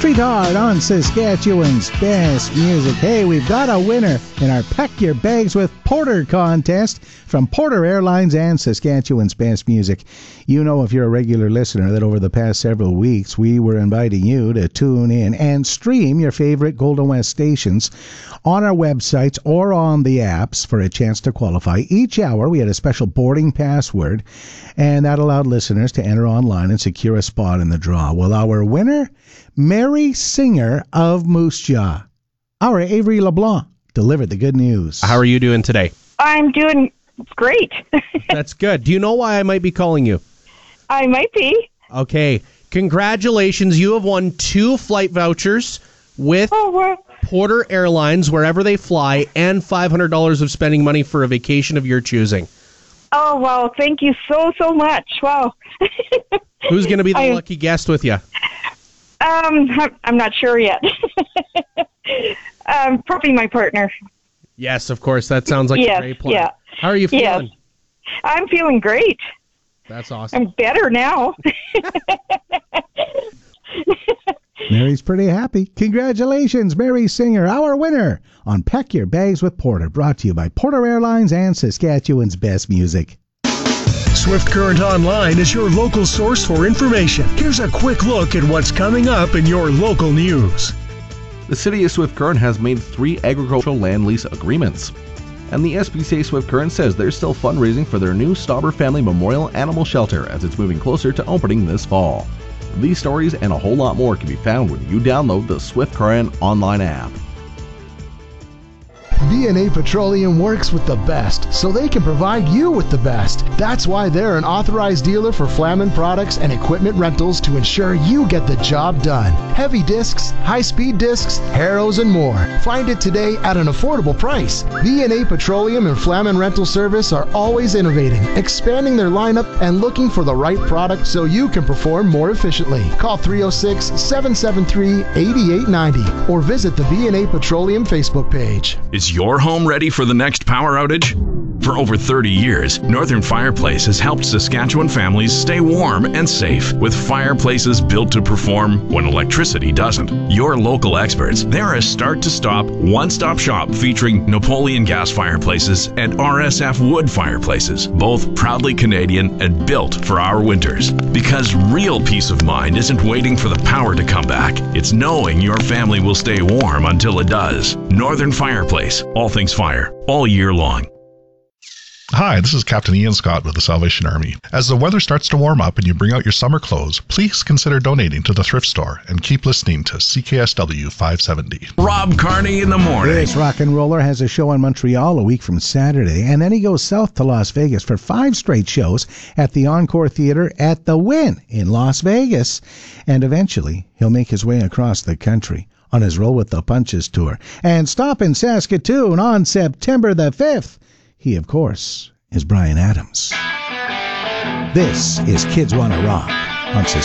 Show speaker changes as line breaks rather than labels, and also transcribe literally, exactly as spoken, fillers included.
Street Hard on Saskatchewan's Best Music. Hey, we've got a winner in our Pack Your Bags with Porter contest from Porter Airlines and Saskatchewan's Best Music. You know, if you're a regular listener, that over the past several weeks, we were inviting you to tune in and stream your favorite Golden West stations on our websites or on the apps for a chance to qualify. Each hour, we had a special boarding password, and that allowed listeners to enter online and secure a spot in the draw. Well, our winner, Mary Singer of Moose Jaw. Our Avery LeBlanc delivered the good news.
How are you doing today?
I'm doing great.
That's good. Do you know why I might be calling you?
I might be.
Okay. Congratulations. You have won two flight vouchers with
Oh, wow.
Porter Airlines, wherever they fly, and five hundred dollars of spending money for a vacation of your choosing.
Oh, wow. Thank you so, so much. Wow.
Who's going to be the
I,
lucky guest with you?
Um, I'm not sure yet. um, probably my partner.
Yes, of course. That sounds like
yes,
a great plan.
Yeah.
How are you feeling?
Yes. I'm feeling great.
That's awesome.
I'm better now.
Mary's pretty happy. Congratulations, Mary Singer, our winner on Pack Your Bags with Porter, brought to you by Porter Airlines and Saskatchewan's Best Music.
Swift Current Online is your local source for information. Here's a quick look at what's coming up in your local news.
The City of Swift Current has made three agricultural land lease agreements. And the S P C A Swift Current says they're still fundraising for their new Stauber Family Memorial Animal Shelter as it's moving closer to opening this fall. These stories and a whole lot more can be found when you download the Swift Current online app.
B and A Petroleum works with the best, so they can provide you with the best. That's why they're an authorized dealer for Flamin products and equipment rentals to ensure you get the job done. Heavy discs, high-speed discs, harrows, and more. Find it today at an affordable price. B and A Petroleum and Flamin Rental Service are always innovating, expanding their lineup, and looking for the right product so you can perform more efficiently. Call three oh six, seven seven three, eight eight nine oh or visit the B and A Petroleum Facebook page.
Is your home ready for the next power outage? For over thirty years, Northern Fireplace has helped Saskatchewan families stay warm and safe with fireplaces built to perform when electricity doesn't. Your local experts, they're a start-to-stop, one-stop shop featuring Napoleon gas fireplaces and R S F wood fireplaces, both proudly Canadian and built for our winters. Because real peace of mind isn't waiting for the power to come back. It's knowing your family will stay warm until it does. Northern Fireplace, all things fire, all year long.
Hi, this is Captain Ian Scott with the Salvation Army. As the weather starts to warm up and you bring out your summer clothes, please consider donating to the thrift store and keep listening to C K S W five seventy.
Rob Carney in the morning.
This rock and roller has a show in Montreal a week from Saturday, and then he goes south to Las Vegas for five straight shows at the Encore Theater at the Wynn in Las Vegas. And eventually, he'll make his way across the country on his Roll with the Punches tour and stop in Saskatoon on September the fifth. He, of course, is Bryan Adams. This is Kids Wanna Rock on